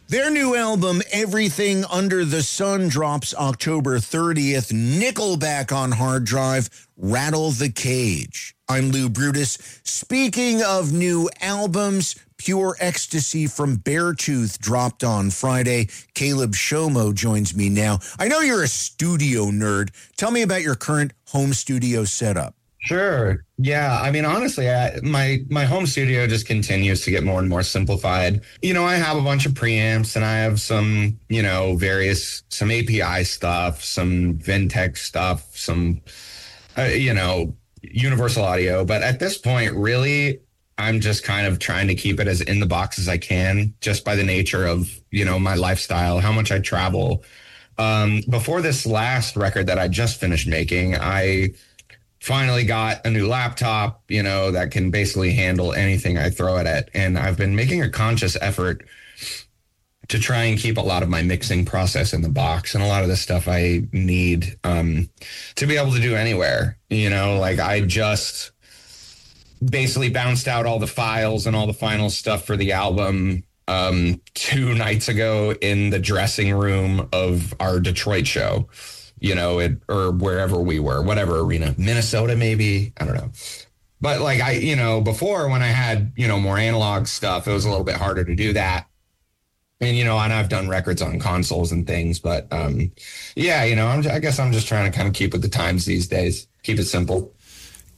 Their new album, Everything Under the Sun, drops October 30th. Nickelback on hard drive, Rattle the Cage. I'm Lou Brutus. Speaking of new albums, Pure Ecstasy from Beartooth dropped on Friday. Caleb Shomo joins me now. I know you're a studio nerd. Tell me about your current home studio setup. Sure. Yeah. I mean, honestly, my home studio just continues to get more and more simplified. You know, I have a bunch of preamps and I have some, some API stuff, some Ventec stuff, some, universal audio. But at this point, really, I'm just kind of trying to keep it as in the box as I can, just by the nature of, my lifestyle, how much I travel. Before this last record that I just finished making, I finally got a new laptop, that can basically handle anything I throw it at. And I've been making a conscious effort to try and keep a lot of my mixing process in the box and a lot of the stuff I need to be able to do anywhere. I just basically bounced out all the files and all the final stuff for the album 2 nights ago in the dressing room of our Detroit show. Or wherever we were, whatever arena, Minnesota, maybe, I don't know. But before when I had, more analog stuff, it was a little bit harder to do that. And, and I've done records on consoles and things, but I guess I'm just trying to kind of keep with the times these days, keep it simple.